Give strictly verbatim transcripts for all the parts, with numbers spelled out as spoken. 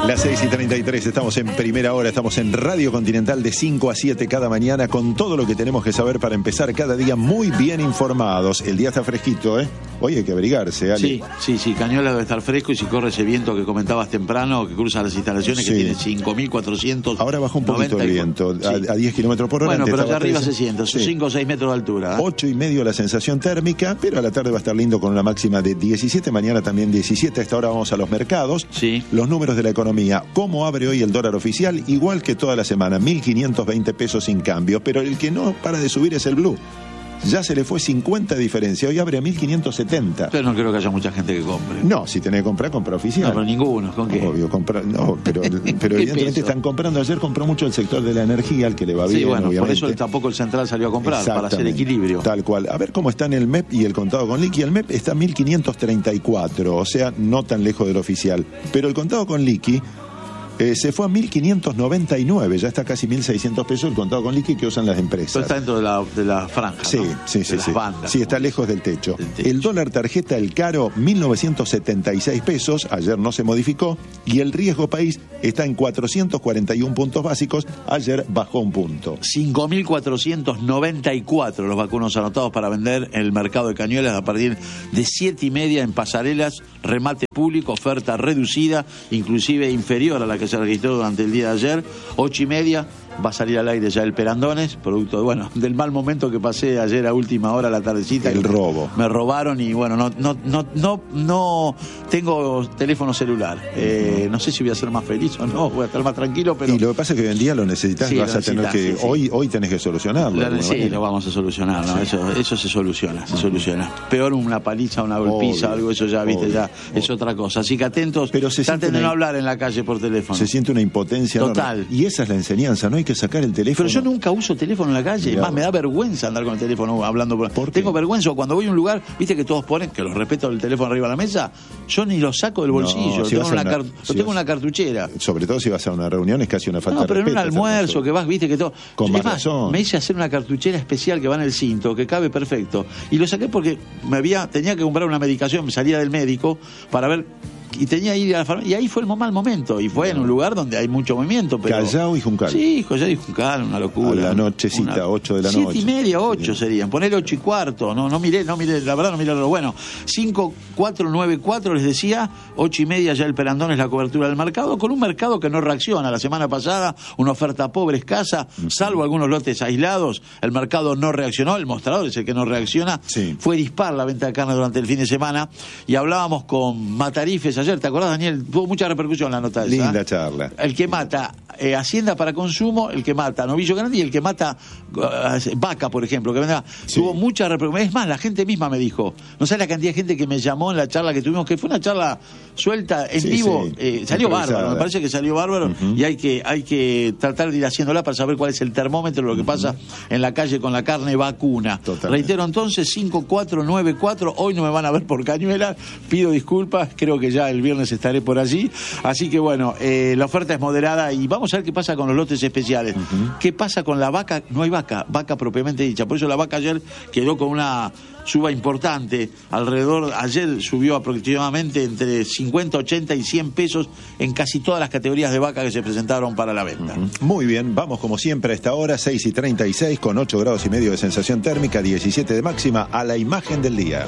Las seis y treinta y tres, estamos en primera hora, estamos en Radio Continental de cinco a siete cada mañana con todo lo que tenemos que saber para empezar cada día muy bien informados. El día está fresquito, ¿eh? Hoy hay que abrigarse, Ale. Sí, sí, sí, Cañuelas debe estar fresco y si corre ese viento que comentabas temprano, que cruza las instalaciones, sí, que tiene cinco mil cuatrocientos. Ahora bajó un poquito el viento, sí, a, a diez kilómetros por hora. Bueno, pero allá arriba se siente, son sí. cinco o seis metros de altura. ¿eh? ocho y medio la sensación térmica, pero a la tarde va a estar lindo con una máxima de diecisiete, mañana también diecisiete. A esta hora vamos a los mercados. Sí. Los números de la economía. ¿Cómo abre hoy el dólar oficial? Igual que toda la semana, mil quinientos veinte pesos sin cambio, pero el que no para de subir es el blue. Ya se le fue cincuenta de diferencia, hoy abre a mil quinientos setenta. Pero no creo que haya mucha gente que compre. No, si tenés que comprar, compra oficial. No, pero ninguno, ¿con qué? Obvio, comprar, no, pero, pero evidentemente están comprando. Ayer compró mucho el sector de la energía, al que le va bien, sí, bueno, obviamente. por eso tampoco el central salió a comprar, para hacer equilibrio. Tal cual. A ver cómo están el M E P y el contado con liqui. El M E P está en mil quinientos treinta y cuatro, o sea, no tan lejos del oficial. Pero el contado con liqui Eh, se fue a mil quinientos noventa y nueve, ya está casi mil seiscientos pesos el contado con liqui que usan las empresas. Pero está dentro de la, de la franja, sí, ¿no? sí, sí, de sí. las bandas, sí, está lejos del techo. del techo. El dólar tarjeta, el caro, mil novecientos setenta y seis pesos, ayer no se modificó, y el riesgo país está en cuatrocientos cuarenta y uno puntos básicos, ayer bajó un punto. cinco mil cuatrocientos noventa y cuatro los vacunos anotados para vender en el mercado de Cañuelas a partir de siete y media en pasarelas, remate público, oferta reducida, inclusive inferior a la que se registró durante el día de ayer, ocho y media. Va a salir al aire ya el Perandones, producto de, bueno, del mal momento que pasé ayer a última hora, la tardecita. El robo. Me robaron y bueno, no no no no no tengo teléfono celular. Eh, no sé si voy a ser más feliz o no, voy a estar más tranquilo, pero... Y lo que pasa es que hoy en día lo necesitas, sí, vas lo a tener que... Sí, sí. Hoy hoy tenés que solucionarlo. La, sí, manera. Lo vamos a solucionar, ¿no? Sí. Eso eso se soluciona, se uh-huh. soluciona. Peor una paliza, una golpiza, algo, eso ya, viste, obvio, ya obvio. Es otra cosa. Así que atentos, pero se traten de no hablar en la calle por teléfono. Se siente una impotencia total. Enorme. Y esa es la enseñanza, no hay que sacar el teléfono. Pero yo nunca uso teléfono en la calle, Mirá. Más me da vergüenza andar con el teléfono hablando por... ¿Por Tengo vergüenza cuando voy a un lugar, viste que todos ponen, que los respeto, el teléfono arriba de la mesa, yo ni lo saco del bolsillo, no, si lo tengo, una, una, car... si lo tengo una cartuchera. Sobre todo si vas a una reunión es casi una falta no, pero de respeto. No, pero en un almuerzo que vas, viste que todo... Con más más, razón. Me hice hacer una cartuchera especial que va en el cinto, que cabe perfecto, y lo saqué porque me había tenía que comprar una medicación, me salía del médico para ver... Y tenía que ir a la farmacia, y ahí fue el mal momento, y fue en un lugar donde hay mucho movimiento. Pero... Callao y Juncal. Sí, Callao y Juncal, una locura. A la nochecita, una... ocho de la noche. Siete y media, ocho sí. Serían, poner ocho y cuarto, no, no miré, no miré, la verdad no miré lo bueno. Cinco, cuatro, nueve, cuatro, les decía, ocho y media ya el Perandón es la cobertura del mercado, con un mercado que no reacciona. La semana pasada, una oferta pobre, escasa, uh-huh. salvo algunos lotes aislados, el mercado no reaccionó, el mostrador es el que no reacciona. Sí. Fue dispar la venta de carne durante el fin de semana, y hablábamos con Matarifes ayer, ¿te acordás, Daniel? Tuvo mucha repercusión la nota esa. Linda charla. El que mata eh, Hacienda para consumo, el que mata Novillo Grande y el que mata uh, Vaca, por ejemplo, que vendrá. Sí. Tuvo mucha repercusión. Es más, la gente misma me dijo, no sé la cantidad de gente que me llamó en la charla que tuvimos, que fue una charla suelta, en sí, vivo, sí. Eh, salió bárbaro, me parece que salió bárbaro, uh-huh. y hay que, hay que tratar de ir haciéndola para saber cuál es el termómetro de lo que uh-huh. pasa en la calle con la carne vacuna. Totalmente. Reitero entonces, cinco cuatro nueve cuatro, hoy no me van a ver por Cañuelas, pido disculpas, creo que ya el viernes estaré por allí, así que bueno, eh, la oferta es moderada y vamos a ver qué pasa con los lotes especiales. Uh-huh. ¿Qué pasa con la vaca? No hay vaca, vaca propiamente dicha, por eso la vaca ayer quedó con una suba importante, alrededor, ayer subió aproximadamente entre cincuenta, ochenta y cien pesos en casi todas las categorías de vaca que se presentaron para la venta. Uh-huh. Muy bien, vamos como siempre a esta hora, seis y treinta y seis, con ocho grados y medio de sensación térmica, diecisiete de máxima, a la imagen del día.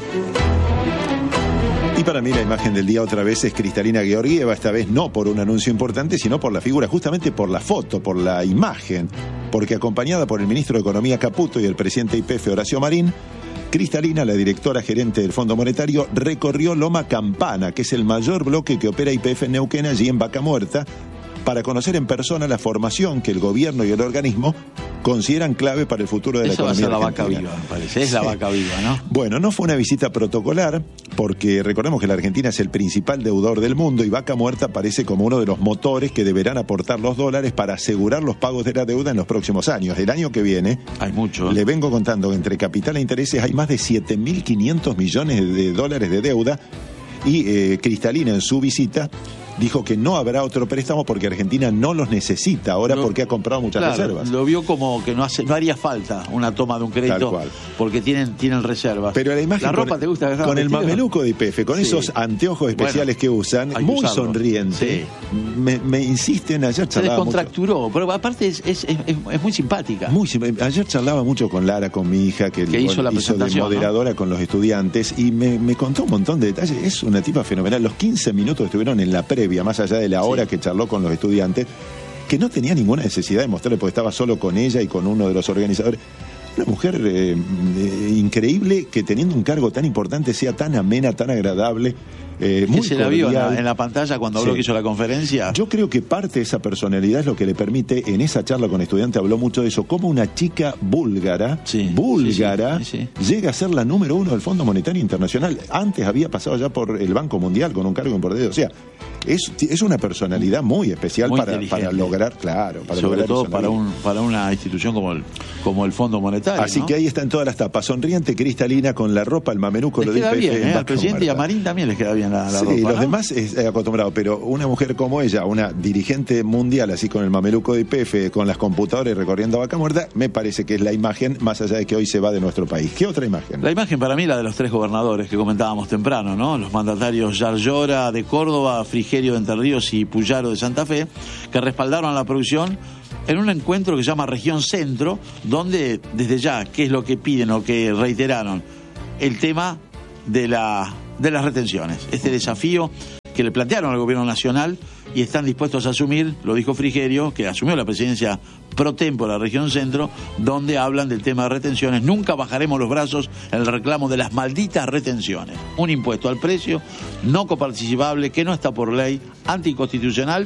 Y para mí la imagen del día otra vez es Cristalina Georgieva, esta vez no por un anuncio importante, sino por la figura, justamente por la foto, por la imagen, porque acompañada por el ministro de Economía Caputo y el presidente I P F Horacio Marín, Cristalina, la directora gerente del Fondo Monetario, recorrió Loma Campana, que es el mayor bloque que opera I P F en Neuquén, allí en Vaca Muerta, para conocer en persona la formación que el gobierno y el organismo consideran clave para el futuro de la Esa economía va a ser argentina. La vaca viva, me parece. Es sí. La vaca viva, ¿no? Bueno, no fue una visita protocolar, porque recordemos que la Argentina es el principal deudor del mundo y Vaca Muerta aparece como uno de los motores que deberán aportar los dólares para asegurar los pagos de la deuda en los próximos años. El año que viene, hay mucho. Le vengo contando que entre capital e intereses hay más de siete mil quinientos millones de dólares de deuda y eh, Cristalina en su visita dijo que no habrá otro préstamo porque Argentina no los necesita ahora no, porque ha comprado muchas claro, reservas. Lo vio como que no hace, no haría falta una toma de un crédito porque tienen, tienen reservas. Pero la imagen la ropa con, te gusta con el mameluco de I P F, con sí. esos anteojos especiales bueno, que usan, muy sonriente, sí. me, me insisten, ayer charlaba se descontracturó, mucho. Pero aparte es, es, es, es muy simpática. Muy, ayer charlaba mucho con Lara, con mi hija, que, que hizo, la hizo de moderadora, ¿no?, con los estudiantes, y me, me contó un montón de detalles. Es una tipa fenomenal. Los quince minutos que estuvieron en la previa, más allá de la hora sí. que charló con los estudiantes, que no tenía ninguna necesidad de mostrarle porque estaba solo con ella y con uno de los organizadores. Una mujer eh, eh, increíble que teniendo un cargo tan importante sea tan amena, tan agradable. Eh, muy se la vio en la, en la pantalla cuando habló sí. que hizo la conferencia. Yo creo que parte de esa personalidad es lo que le permite, en esa charla con estudiantes habló mucho de eso, cómo una chica búlgara, sí, búlgara, sí, sí, sí. llega a ser la número uno del Fondo Monetario Internacional. Antes había pasado ya por el Banco Mundial con un cargo importante. O sea, es, es una personalidad muy especial muy para, para lograr, claro, para sobre lograr todo para, un, para una institución como el, como el Fondo Monetario. Así, ¿no?, que ahí están todas las tapas, sonriente, cristalina, con la ropa, el mameluco, lo de I P F. Bien, ¿eh? Al presidente y a Marín también les queda bien la, la sí, ropa, los ¿no? demás es acostumbrado, pero una mujer como ella, una dirigente mundial, así con el mameluco de I P F, con las computadoras y recorriendo a vaca muerta, me parece que es la imagen, más allá de que hoy se va de nuestro país. ¿Qué otra imagen? La imagen para mí la de los tres gobernadores que comentábamos temprano, ¿no? Los mandatarios Yar Llora de Córdoba, Frigerio de Entre Ríos y Puyaro de Santa Fe, que respaldaron a la producción en un encuentro que se llama Región Centro, donde desde ya, ¿qué es lo que piden o que reiteraron? El tema de la de las retenciones, este desafío que le plantearon al gobierno nacional y están dispuestos a asumir, lo dijo Frigerio, que asumió la presidencia pro tempore de la Región Centro, donde hablan del tema de retenciones. Nunca bajaremos los brazos en el reclamo de las malditas retenciones. Un impuesto al precio, no coparticipable, que no está por ley, anticonstitucional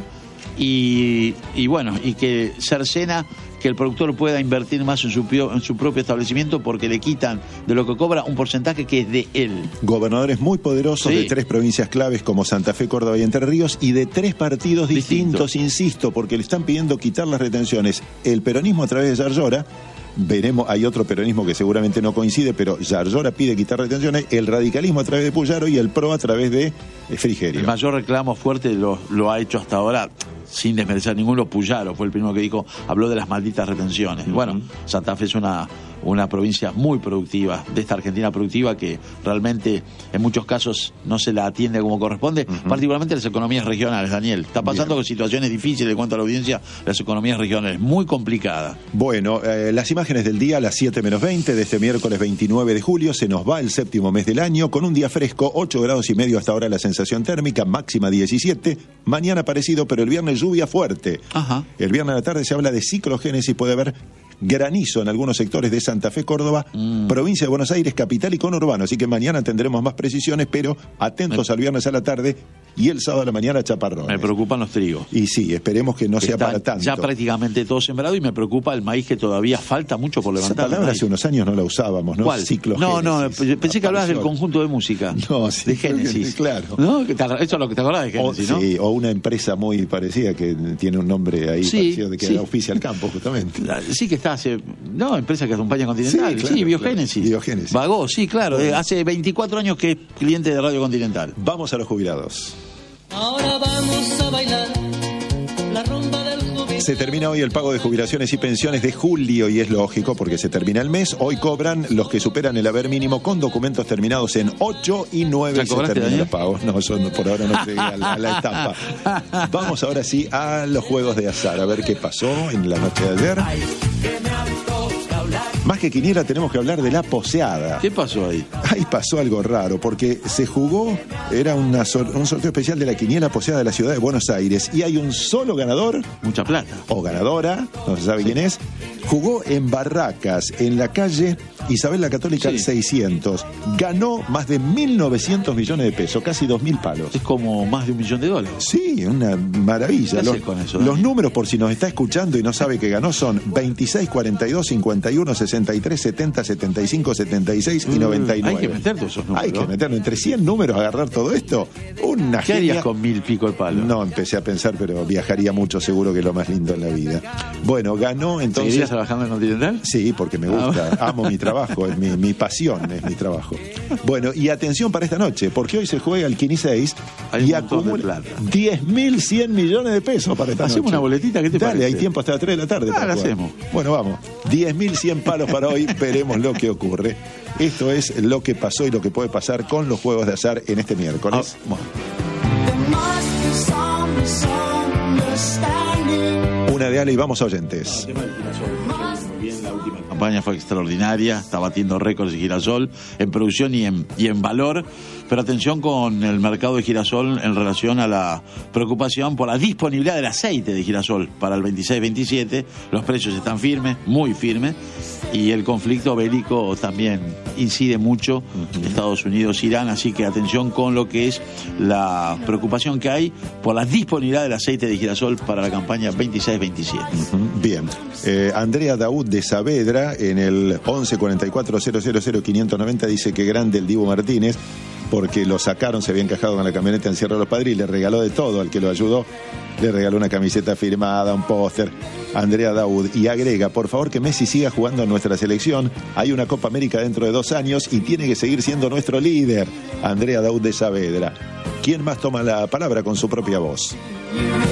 y, y bueno, y que cercena que el productor pueda invertir más en su, en su propio establecimiento porque le quitan de lo que cobra un porcentaje que es de él. Gobernadores muy poderosos sí. de tres provincias claves como Santa Fe, Córdoba y Entre Ríos y de tres partidos distintos, Distinto. insisto, porque le están pidiendo quitar las retenciones. El peronismo a través de Yar Llora, veremos, hay otro peronismo que seguramente no coincide, pero Yar Llora pide quitar retenciones, el radicalismo a través de Puyaro y el PRO a través de Frigerio. El mayor reclamo fuerte lo, lo ha hecho hasta ahora, sin desmerecer ninguno, Puyaro fue el primero que dijo, habló de las malditas retenciones. Uh-huh. Bueno, Santa Fe es una, una provincia muy productiva, de esta Argentina productiva que realmente en muchos casos no se la atiende como corresponde, uh-huh. particularmente las economías regionales, Daniel. Está pasando Bien. con situaciones difíciles en cuanto a la audiencia, las economías regionales, muy complicadas. Bueno, eh, las imágenes del día a las siete menos veinte de este miércoles veintinueve de julio, se nos va el séptimo mes del año, con un día fresco, ocho grados y medio hasta ahora la sensación térmica, máxima diecisiete, mañana parecido, pero el viernes lluvia fuerte. Ajá. El viernes a la tarde se habla de ciclogénesis, puede haber granizo en algunos sectores de Santa Fe, Córdoba, mm. provincia de Buenos Aires, capital y conurbano, así que mañana tendremos más precisiones, pero atentos Me... al viernes a la tarde y el sábado a la mañana chaparrones. Me preocupan los trigos. Y sí, esperemos que no que sea para tanto. Ya prácticamente todo sembrado y me preocupa el maíz que todavía falta mucho por levantar. Esa palabra hace unos años no la usábamos, ¿no? ¿Cuál? No, no, pensé que hablabas del conjunto de música. No, sí. De Génesis. Claro. ¿No? Eso es lo que te acordás de Génesis, o, ¿no? Sí, o una empresa muy parecida que tiene un nombre ahí sí, parecido de que sí. auspicia el campo, justamente. Sí que está hace... No, empresa que acompaña Continental. Sí, claro, sí Biogénesis. Claro. Biogénesis. Vagó, sí, claro. Bueno. Hace veinticuatro años que es cliente de Radio Continental. Vamos a los jubilados. Ahora vamos a bailar la rumba del jubilado. Se termina hoy el pago de jubilaciones y pensiones de julio y es lógico porque se termina el mes. Hoy cobran los que superan el haber mínimo con documentos terminados en ocho y nueve. ¿Ya cobraste, se terminan Daniel? los pagos. No, yo no, por ahora no llegué a la, a la etapa. Vamos ahora sí a los juegos de azar, a ver qué pasó en la noche de ayer. Ay, que me antoja hablar. Más que quiniela tenemos que hablar de la poseada. ¿Qué pasó ahí? Ahí pasó algo raro, porque se jugó, era una sor, un sorteo especial de la quiniela poseada de la ciudad de Buenos Aires, y hay un solo ganador. Mucha plata. O ganadora, no se sabe sí. quién es. Jugó en Barracas, en la calle Isabel la Católica sí. seiscientos. Ganó más de mil novecientos millones de pesos, casi dos mil palos. Es como más de un millón de dólares. Sí, una maravilla. ¿Qué los, con eso, los números, por si nos está escuchando y no sabe que ganó, son veintiséis, cuarenta y dos, cincuenta y uno, sesenta y tres, setenta, setenta y cinco, setenta y seis y noventa y nueve. Hay que meter todos esos números. Hay que meterlo entre cien números, agarrar todo esto. Una ¿Qué genia. harías con mil pico el palo? No, empecé a pensar, pero viajaría mucho, seguro que es lo más lindo en la vida. Bueno, ganó entonces. ¿Seguirías trabajando en Continental? Sí, porque me gusta, ah, amo mi trabajo. trabajo, es mi, mi pasión, es mi trabajo. Bueno, y atención para esta noche, porque hoy se juega el quince seis y acumula diez mil cien millones de pesos para esta Hacemos noche. una boletita, ¿qué te Dale, parece? hay tiempo hasta las tres de la tarde. Ah, para la jugar. hacemos. Bueno, vamos. diez mil cien palos para hoy, veremos lo que ocurre. Esto es lo que pasó y lo que puede pasar con los juegos de azar en este miércoles. Ah, bueno. Una de Ale y vamos a oyentes. La campaña fue extraordinaria, está batiendo récords de girasol en producción y en, y en valor, pero atención con el mercado de girasol en relación a la preocupación por la disponibilidad del aceite de girasol para el veintiséis veintisiete. Los precios están firmes, muy firmes, y el conflicto bélico también incide mucho, uh-huh. Estados Unidos-Irán, así que atención con lo que es la preocupación que hay por la disponibilidad del aceite de girasol para la campaña veintiséis veintisiete. Uh-huh. Bien, eh, Andrea Daud de Saavedra en el once cuarenta y cuatro cero cero cero quinientos noventa dice que grande el Dibu Martínez, porque lo sacaron, se había encajado con la camioneta en Sierra de los Padres y le regaló de todo al que lo ayudó. Le regaló una camiseta firmada, un póster. Andrea Daud. Y agrega, por favor, que Messi siga jugando en nuestra selección. Hay una Copa América dentro de dos años y tiene que seguir siendo nuestro líder. Andrea Daud de Saavedra. ¿Quién más toma la palabra con su propia voz?